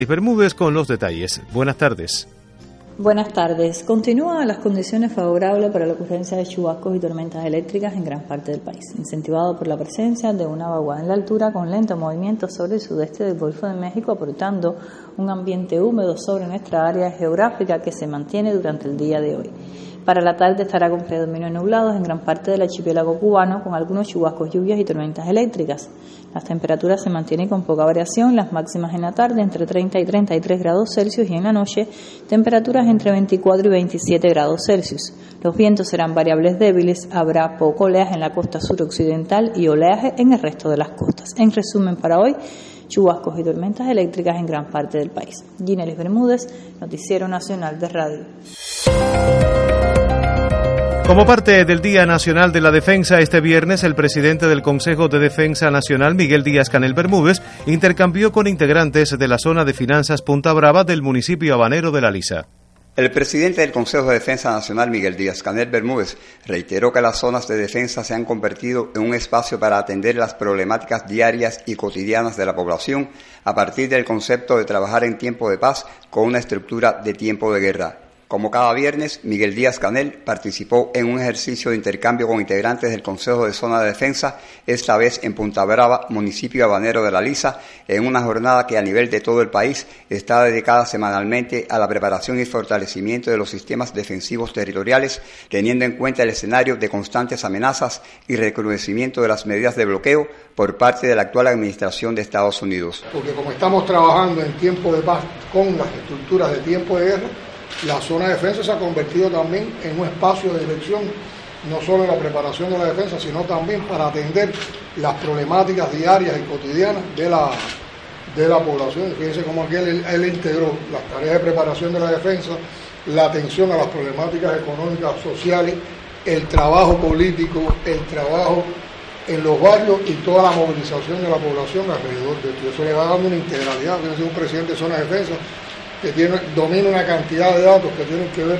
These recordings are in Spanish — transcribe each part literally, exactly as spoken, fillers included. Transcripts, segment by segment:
Bermúdez con los detalles. Buenas tardes. Buenas tardes. Continúan las condiciones favorables para la ocurrencia de chubascos y tormentas eléctricas en gran parte del país, incentivado por la presencia de una vaguada en la altura con lento movimiento sobre el sudeste del Golfo de México, aportando un ambiente húmedo sobre nuestra área geográfica que se mantiene durante el día de hoy. Para la tarde estará con predominio nublados en gran parte del archipiélago cubano, con algunos chubascos, lluvias y tormentas eléctricas. Las temperaturas se mantienen con poca variación, las máximas en la tarde entre treinta y treinta y tres grados Celsius y en la noche temperaturas entre veinticuatro y veintisiete grados Celsius. Los vientos serán variables débiles, habrá poco oleaje en la costa suroccidental y oleaje en el resto de las costas. En resumen, para hoy, chubascos y tormentas eléctricas en gran parte del país. Ginelis Bermúdez, Noticiero Nacional de Radio. Como parte del Día Nacional de la Defensa, este viernes el presidente del Consejo de Defensa Nacional, Miguel Díaz-Canel Bermúdez, intercambió con integrantes de la zona de finanzas Punta Brava del municipio habanero de La Lisa. El presidente del Consejo de Defensa Nacional, Miguel Díaz-Canel Bermúdez, reiteró que las zonas de defensa se han convertido en un espacio para atender las problemáticas diarias y cotidianas de la población a partir del concepto de trabajar en tiempo de paz con una estructura de tiempo de guerra. Como cada viernes, Miguel Díaz-Canel participó en un ejercicio de intercambio con integrantes del Consejo de Zona de Defensa, esta vez en Punta Brava, municipio habanero de La Lisa, en una jornada que a nivel de todo el país está dedicada semanalmente a la preparación y fortalecimiento de los sistemas defensivos territoriales, teniendo en cuenta el escenario de constantes amenazas y recrudecimiento de las medidas de bloqueo por parte de la actual administración de Estados Unidos. Porque como estamos trabajando en tiempo de paz con las estructuras de tiempo de guerra, la zona de defensa se ha convertido también en un espacio de dirección, no solo en la preparación de la defensa, sino también para atender las problemáticas diarias y cotidianas de la, de la población. Fíjense cómo aquí él, él integró las tareas de preparación de la defensa, la atención a las problemáticas económicas, sociales, el trabajo político, el trabajo en los barrios y toda la movilización de la población alrededor de esto. Eso le va dando una integralidad. Fíjense, un presidente de zona de defensa que tiene, domina una cantidad de datos que tienen que ver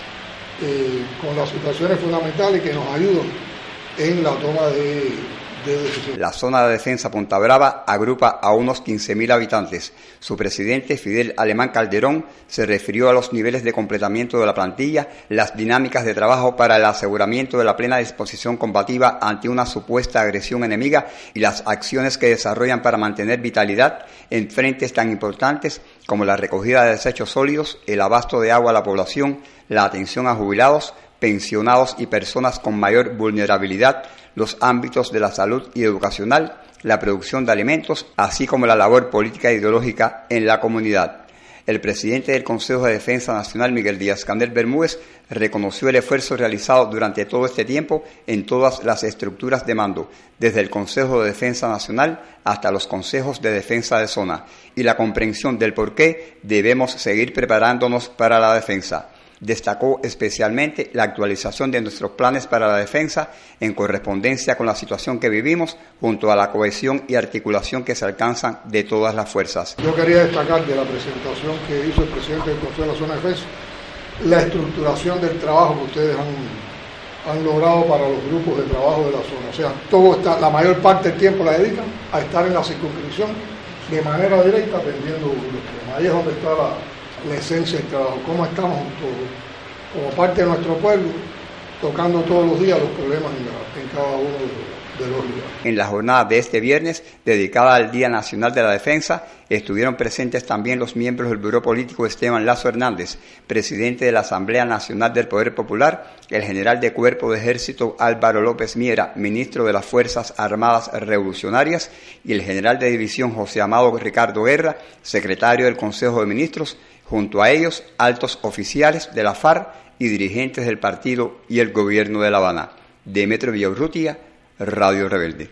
eh, con las situaciones fundamentales y que nos ayudan en la toma de, de decisiones. La zona de defensa Punta Brava agrupa a unos quince mil habitantes. Su presidente, Fidel Alemán Calderón, se refirió a los niveles de completamiento de la plantilla, las dinámicas de trabajo para el aseguramiento de la plena disposición combativa ante una supuesta agresión enemiga y las acciones que desarrollan para mantener vitalidad en frentes tan importantes como la recogida de desechos sólidos, el abasto de agua a la población, la atención a jubilados, pensionados y personas con mayor vulnerabilidad, los ámbitos de la salud y educacional, la producción de alimentos, así como la labor política e ideológica en la comunidad. El presidente del Consejo de Defensa Nacional, Miguel Díaz-Canel Bermúdez, reconoció el esfuerzo realizado durante todo este tiempo en todas las estructuras de mando, desde el Consejo de Defensa Nacional hasta los consejos de defensa de zona, y la comprensión del por qué debemos seguir preparándonos para la defensa. Destacó especialmente la actualización de nuestros planes para la defensa en correspondencia con la situación que vivimos, junto a la cohesión y articulación que se alcanzan de todas las fuerzas. Yo quería destacar de la presentación que hizo el presidente del Consejo de la Zona de Defensa la estructuración del trabajo que ustedes han, han logrado para los grupos de trabajo de la zona. O sea, todo está, la mayor parte del tiempo la dedican a estar en la circunscripción de manera directa atendiendo los temas. Ahí es donde está la la esencia del trabajo, cómo estamos todos, como parte de nuestro pueblo, tocando todos los días los problemas en, la, en cada uno de, de los lugares. En la jornada de este viernes, dedicada al Día Nacional de la Defensa, estuvieron presentes también los miembros del Buró Político Esteban Lazo Hernández, presidente de la Asamblea Nacional del Poder Popular, el general de Cuerpo de Ejército Álvaro López Miera, ministro de las Fuerzas Armadas Revolucionarias, y el general de División José Amado Ricardo Guerra, secretario del Consejo de Ministros, junto a ellos altos oficiales de la FARC y dirigentes del partido y el gobierno de La Habana. Demetrio Villaurrutia, Radio Rebelde.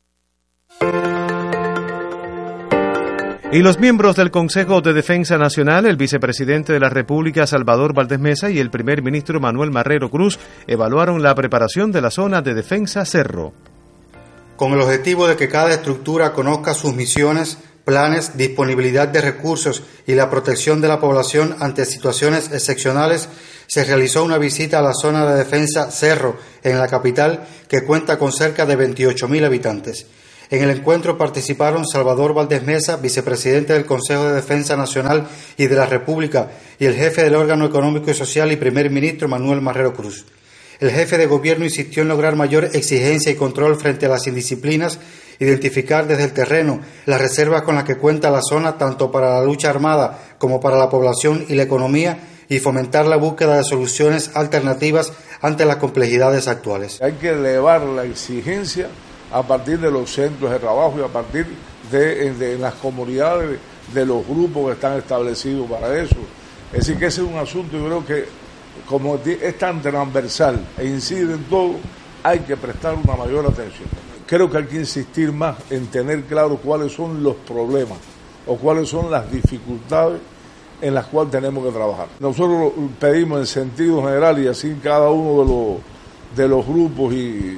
Y los miembros del Consejo de Defensa Nacional, el vicepresidente de la República, Salvador Valdés Mesa, y el primer ministro Manuel Marrero Cruz, evaluaron la preparación de la zona de defensa Cerro. Con el objetivo de que cada estructura conozca sus misiones, planes, disponibilidad de recursos y la protección de la población ante situaciones excepcionales, se realizó una visita a la zona de defensa Cerro, en la capital, que cuenta con cerca de veintiocho mil habitantes. En el encuentro participaron Salvador Valdés Mesa, vicepresidente del Consejo de Defensa Nacional y de la República, y el jefe del órgano económico y social y primer ministro Manuel Marrero Cruz. El jefe de gobierno insistió en lograr mayor exigencia y control frente a las indisciplinas, identificar desde el terreno las reservas con las que cuenta la zona tanto para la lucha armada como para la población y la economía, y fomentar la búsqueda de soluciones alternativas ante las complejidades actuales. Hay que elevar la exigencia a partir de los centros de trabajo y a partir de, de las comunidades, de los grupos que están establecidos para eso. Es decir, que ese es un asunto, yo creo que como es tan transversal e incide en todo, hay que prestar una mayor atención. Creo que hay que insistir más en tener claro cuáles son los problemas o cuáles son las dificultades en las cuales tenemos que trabajar. Nosotros pedimos en sentido general y así cada uno de los, de los grupos y,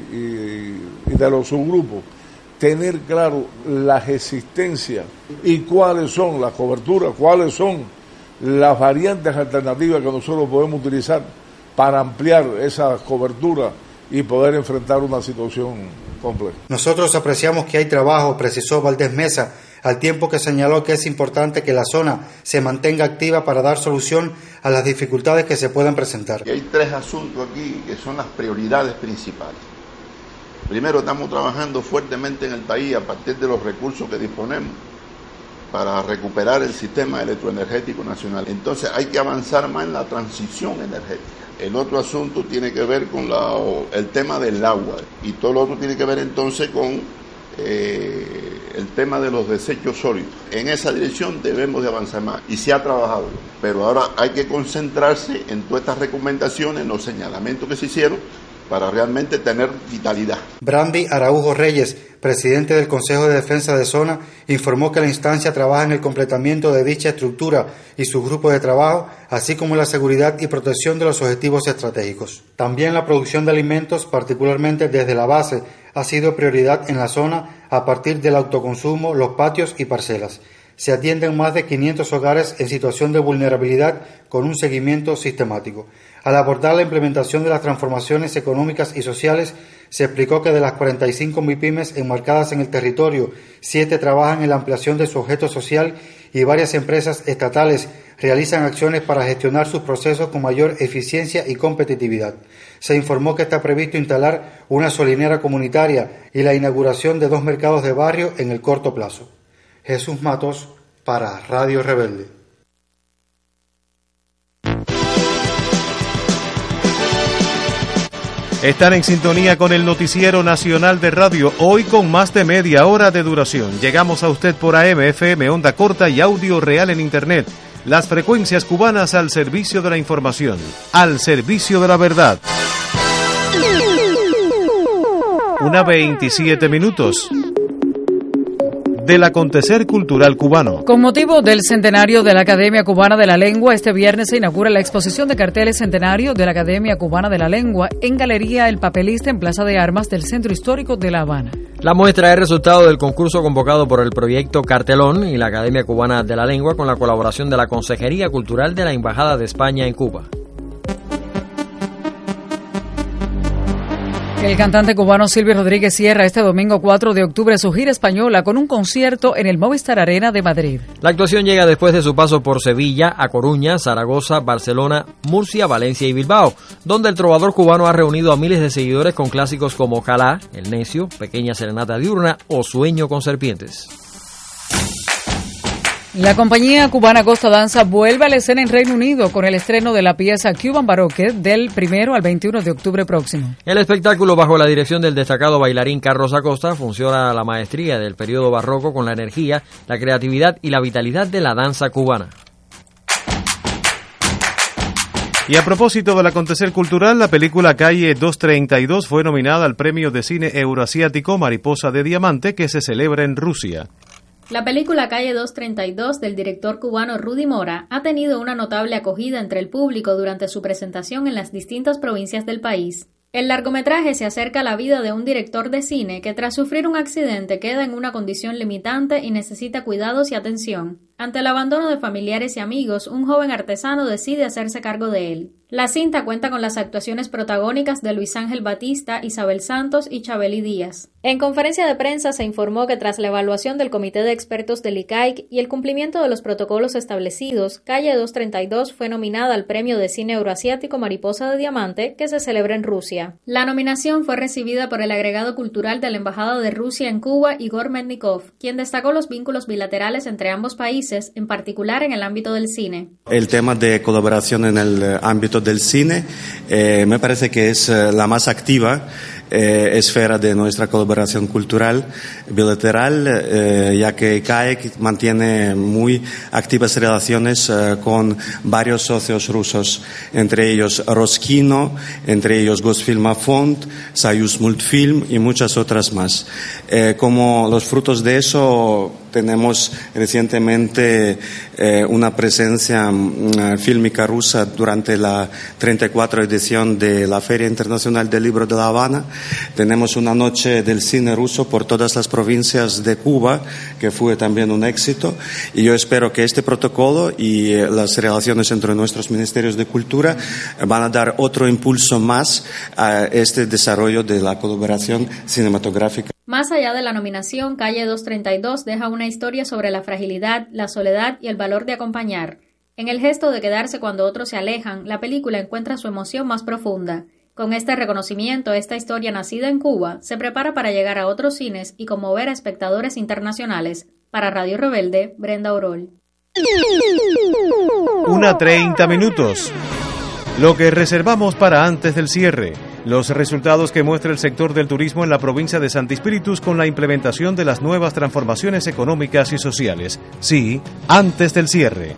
y, y de los subgrupos, tener claro las existencias y cuáles son las coberturas, cuáles son las variantes alternativas que nosotros podemos utilizar para ampliar esa cobertura y poder enfrentar una situación compleja. Nosotros apreciamos que hay trabajo, precisó Valdés Mesa, al tiempo que señaló que es importante que la zona se mantenga activa para dar solución a las dificultades que se puedan presentar. Y hay tres asuntos aquí que son las prioridades principales. Primero, estamos trabajando fuertemente en el país a partir de los recursos que disponemos para recuperar el sistema electroenergético nacional. Entonces hay que avanzar más en la transición energética. El otro asunto tiene que ver con la, el tema del agua y todo lo otro tiene que ver entonces con eh, el tema de los desechos sólidos. En esa dirección debemos de avanzar más y se ha trabajado, pero ahora hay que concentrarse en todas estas recomendaciones, en los señalamientos que se hicieron para realmente tener vitalidad. Brandy Araujo Reyes, presidente del Consejo de Defensa de Zona, informó que la instancia trabaja en el completamiento de dicha estructura y su grupo de trabajo, así como la seguridad y protección de los objetivos estratégicos. También la producción de alimentos, particularmente desde la base, ha sido prioridad en la zona a partir del autoconsumo, los patios y parcelas. Se atienden más de quinientos hogares en situación de vulnerabilidad con un seguimiento sistemático. Al abordar la implementación de las transformaciones económicas y sociales, se explicó que de las cuarenta y cinco MIPYMES enmarcadas en el territorio, siete trabajan en la ampliación de su objeto social y varias empresas estatales realizan acciones para gestionar sus procesos con mayor eficiencia y competitividad. Se informó que está previsto instalar una solinera comunitaria y la inauguración de dos mercados de barrio en el corto plazo. Jesús Matos para Radio Rebelde. Están en sintonía con el Noticiero Nacional de Radio, hoy con más de media hora de duración. Llegamos a usted por A M, F M, onda corta y audio real en Internet. Las frecuencias cubanas al servicio de la información, al servicio de la verdad. Una veintisiete minutos. Del acontecer cultural cubano. Con motivo del centenario de la Academia Cubana de la Lengua, este viernes se inaugura la exposición de carteles centenario de la Academia Cubana de la Lengua en Galería El Papelista en Plaza de Armas del Centro Histórico de La Habana. La muestra es resultado del concurso convocado por el proyecto Cartelón y la Academia Cubana de la Lengua con la colaboración de la Consejería Cultural de la Embajada de España en Cuba. El cantante cubano Silvio Rodríguez cierra este domingo cuatro de octubre su gira española con un concierto en el Movistar Arena de Madrid. La actuación llega después de su paso por Sevilla, A Coruña, Zaragoza, Barcelona, Murcia, Valencia y Bilbao, donde el trovador cubano ha reunido a miles de seguidores con clásicos como Calá, El Necio, Pequeña Serenata Diurna o Sueño con Serpientes. La compañía cubana Costa Danza vuelve a la escena en Reino Unido con el estreno de la pieza Cuban Baroque del primero al veintiuno de octubre próximo. El espectáculo, bajo la dirección del destacado bailarín Carlos Acosta, funciona a la maestría del periodo barroco con la energía, la creatividad y la vitalidad de la danza cubana. Y a propósito del acontecer cultural, la película Calle doscientos treinta y dos fue nominada al Premio de Cine Euroasiático Mariposa de Diamante, que se celebra en Rusia. La película Calle doscientos treinta y dos del director cubano Rudy Mora ha tenido una notable acogida entre el público durante su presentación en las distintas provincias del país. El largometraje se acerca a la vida de un director de cine que tras sufrir un accidente queda en una condición limitante y necesita cuidados y atención. Ante el abandono de familiares y amigos, un joven artesano decide hacerse cargo de él. La cinta cuenta con las actuaciones protagónicas de Luis Ángel Batista, Isabel Santos y Chabeli Díaz. En conferencia de prensa se informó que tras la evaluación del Comité de Expertos del I C A I C y el cumplimiento de los protocolos establecidos, Calle doscientos treinta y dos fue nominada al Premio de Cine Euroasiático Mariposa de Diamante, que se celebra en Rusia. La nominación fue recibida por el agregado cultural de la Embajada de Rusia en Cuba, Igor Mednikov, quien destacó los vínculos bilaterales entre ambos países, en particular en el ámbito del cine. El tema de colaboración en el ámbito del cine eh, me parece que es eh, la más activa eh, esfera de nuestra colaboración cultural bilateral, eh, ya que C A I C mantiene muy activas relaciones eh, con varios socios rusos, entre ellos Roskino, entre ellos Gosfilmafond, Soyuz Multfilm y muchas otras más. Eh, como los frutos de eso, tenemos recientemente eh, una presencia uh, fílmica rusa durante la treinta y cuatro edición de la Feria Internacional del Libro de La Habana. Tenemos una noche del cine ruso por todas las provincias de Cuba, que fue también un éxito. Y yo espero que este protocolo y eh, las relaciones entre nuestros ministerios de cultura van a dar otro impulso más a este desarrollo de la colaboración cinematográfica. Más allá de la nominación, Calle doscientos treinta y dos deja una historia sobre la fragilidad, la soledad y el valor de acompañar. En el gesto de quedarse cuando otros se alejan, la película encuentra su emoción más profunda. Con este reconocimiento, esta historia nacida en Cuba se prepara para llegar a otros cines y conmover a espectadores internacionales. Para Radio Rebelde, Brenda Orol. Una treinta minutos. Lo que reservamos para antes del cierre. Los resultados que muestra el sector del turismo en la provincia de Santi Spíritus con la implementación de las nuevas transformaciones económicas y sociales. Sí, antes del cierre.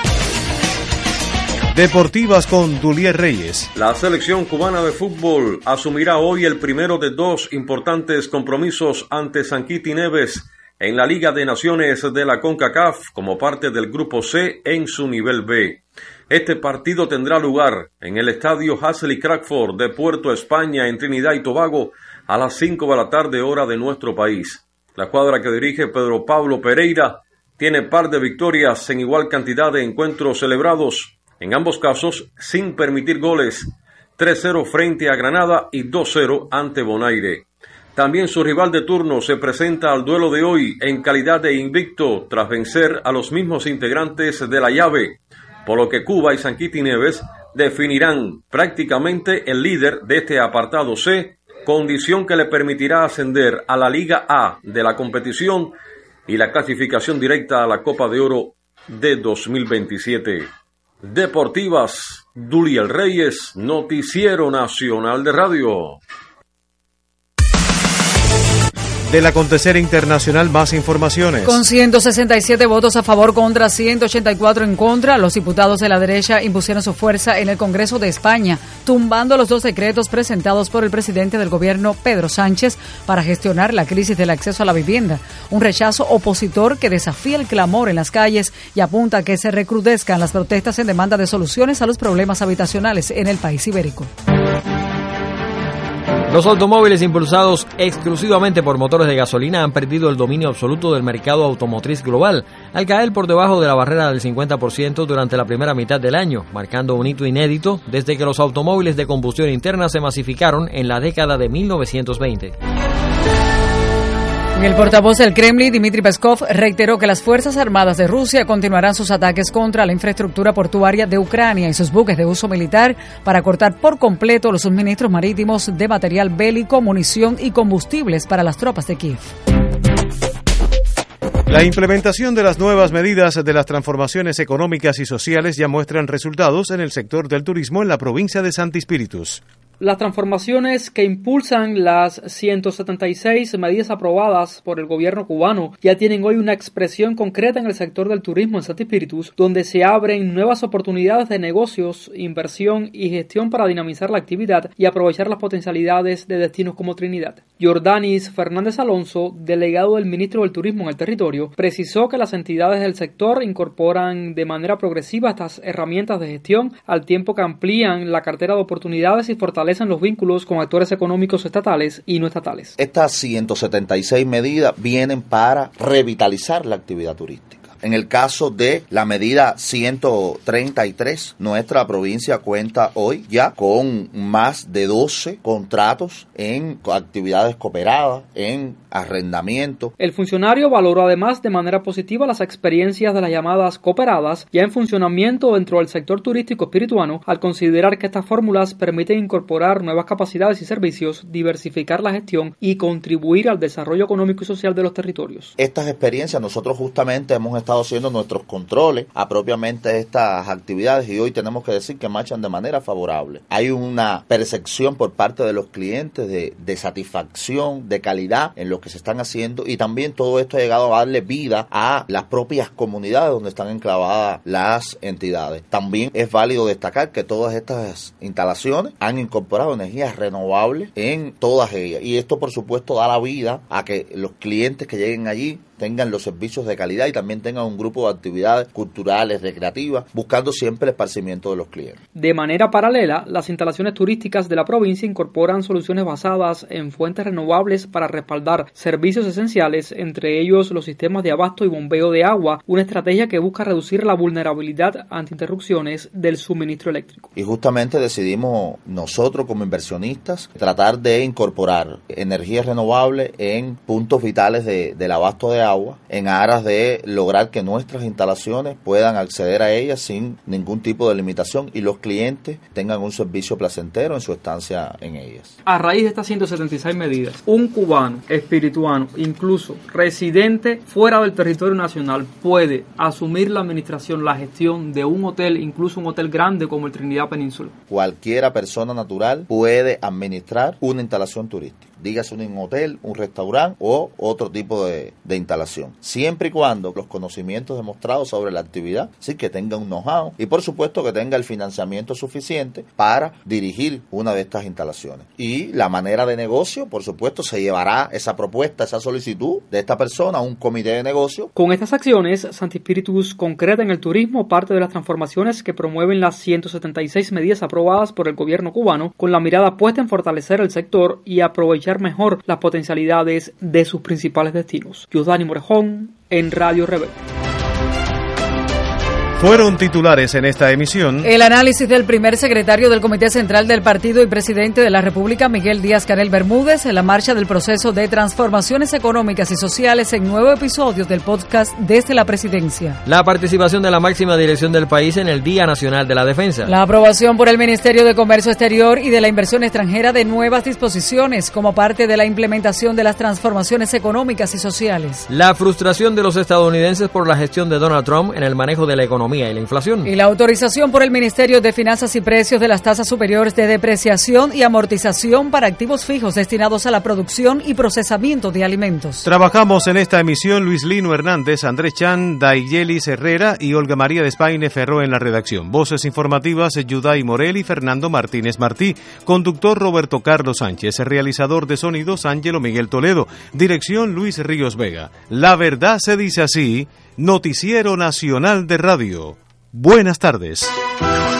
Deportivas con Dulier Reyes. La selección cubana de fútbol asumirá hoy el primero de dos importantes compromisos ante San Kitty Neves en la Liga de Naciones de la CONCACAF como parte del Grupo C en su nivel B. Este partido tendrá lugar en el estadio Hasely Crawford de Puerto España en Trinidad y Tobago a las cinco de la tarde hora de nuestro país. La cuadra que dirige Pedro Pablo Pereira tiene par de victorias en igual cantidad de encuentros celebrados, en ambos casos sin permitir goles, tres cero frente a Granada y dos cero ante Bonaire. También su rival de turno se presenta al duelo de hoy en calidad de invicto tras vencer a los mismos integrantes de la llave, por lo que Cuba y San Kitty Neves definirán prácticamente el líder de este apartado C, condición que le permitirá ascender a la Liga A de la competición y la clasificación directa a la Copa de Oro de dos mil veintisiete. Deportivas, Duliel Reyes, Noticiero Nacional de Radio. Del acontecer internacional, más informaciones. Con ciento sesenta y siete votos a favor contra ciento ochenta y cuatro en contra, los diputados de la derecha impusieron su fuerza en el Congreso de España, tumbando los dos decretos presentados por el presidente del gobierno, Pedro Sánchez, para gestionar la crisis del acceso a la vivienda. Un rechazo opositor que desafía el clamor en las calles y apunta a que se recrudezcan las protestas en demanda de soluciones a los problemas habitacionales en el país ibérico. Los automóviles impulsados exclusivamente por motores de gasolina han perdido el dominio absoluto del mercado automotriz global, al caer por debajo de la barrera del cincuenta por ciento durante la primera mitad del año, marcando un hito inédito desde que los automóviles de combustión interna se masificaron en la década de mil novecientos veinte. El portavoz del Kremlin, Dmitry Peskov, reiteró que las Fuerzas Armadas de Rusia continuarán sus ataques contra la infraestructura portuaria de Ucrania y sus buques de uso militar para cortar por completo los suministros marítimos de material bélico, munición y combustibles para las tropas de Kiev. La implementación de las nuevas medidas de las transformaciones económicas y sociales ya muestran resultados en el sector del turismo en la provincia de Santi Spíritus. Las transformaciones que impulsan las ciento setenta y seis medidas aprobadas por el gobierno cubano ya tienen hoy una expresión concreta en el sector del turismo en Santi Spíritus, donde se abren nuevas oportunidades de negocios, inversión y gestión para dinamizar la actividad y aprovechar las potencialidades de destinos como Trinidad. Jordanis Fernández Alonso, delegado del ministro del Turismo en el territorio, precisó que las entidades del sector incorporan de manera progresiva estas herramientas de gestión al tiempo que amplían la cartera de oportunidades y fortalecen los vínculos con actores económicos estatales y no estatales. Estas ciento setenta y seis medidas vienen para revitalizar la actividad turística, En el caso de la medida ciento treinta y tres, nuestra provincia cuenta hoy ya con más de doce contratos en actividades cooperadas, en arrendamiento. El funcionario valoró además de manera positiva las experiencias de las llamadas cooperadas ya en funcionamiento dentro del sector turístico espirituano, al considerar que estas fórmulas permiten incorporar nuevas capacidades y servicios, diversificar la gestión y contribuir al desarrollo económico y social de los territorios. Estas experiencias nosotros justamente hemos estado haciendo nuestros controles a propiamente estas actividades y hoy tenemos que decir que marchan de manera favorable. Hay una percepción por parte de los clientes de, de satisfacción, de calidad en lo que se están haciendo, y también todo esto ha llegado a darle vida a las propias comunidades donde están enclavadas las entidades. También es válido destacar que todas estas instalaciones han incorporado energías renovables en todas ellas, y esto por supuesto da la vida a que los clientes que lleguen allí tengan los servicios de calidad y también tengan un grupo de actividades culturales, recreativas, buscando siempre el esparcimiento de los clientes. De manera paralela, las instalaciones turísticas de la provincia incorporan soluciones basadas en fuentes renovables para respaldar servicios esenciales, entre ellos los sistemas de abasto y bombeo de agua, una estrategia que busca reducir la vulnerabilidad ante interrupciones del suministro eléctrico. Y justamente decidimos nosotros como inversionistas tratar de incorporar energías renovables en puntos vitales de, del abasto de agua, en aras de lograr que nuestras instalaciones puedan acceder a ellas sin ningún tipo de limitación y los clientes tengan un servicio placentero en su estancia en ellas. A raíz de estas ciento setenta y seis medidas, un cubano, espirituano, incluso residente fuera del territorio nacional, puede asumir la administración, la gestión de un hotel, incluso un hotel grande como el Trinidad Península. Cualquiera persona natural puede administrar una instalación turística, dígase un hotel, un restaurante o otro tipo de, de instalación, siempre y cuando los conocimientos demostrados sobre la actividad, sí, que tenga un know-how y por supuesto que tenga el financiamiento suficiente para dirigir una de estas instalaciones. Y la manera de negocio, por supuesto, se llevará esa propuesta, esa solicitud de esta persona a un comité de negocio. Con estas acciones, Sancti Spíritus concreta en el turismo parte de las transformaciones que promueven las ciento setenta y seis medidas aprobadas por el gobierno cubano, con la mirada puesta en fortalecer el sector y aprovechar mejor las potencialidades de sus principales destinos. Yudani Morejón, en Radio Rebel. Fueron titulares en esta emisión. El análisis del primer secretario del Comité Central del Partido y presidente de la República, Miguel Díaz-Canel Bermúdez, en la marcha del proceso de transformaciones económicas y sociales en nuevo episodio del podcast Desde la Presidencia. La participación de la máxima dirección del país en el Día Nacional de la Defensa. La aprobación por el Ministerio de Comercio Exterior y de la Inversión Extranjera de nuevas disposiciones como parte de la implementación de las transformaciones económicas y sociales. La frustración de los estadounidenses por la gestión de Donald Trump en el manejo de la economía y la inflación. Y la autorización por el Ministerio de Finanzas y Precios de las tasas superiores de depreciación y amortización para activos fijos destinados a la producción y procesamiento de alimentos. Trabajamos en esta emisión Luis Lino Hernández, Andrés Chan, Daiyelis Herrera y Olga María de Espaine Ferró en la redacción. Voces informativas, Yuday Morel y Fernando Martínez Martí. Conductor Roberto Carlos Sánchez. Realizador de sonidos Ángelo Miguel Toledo. Dirección Luis Ríos Vega. La verdad se dice así. Noticiero Nacional de Radio. Buenas tardes.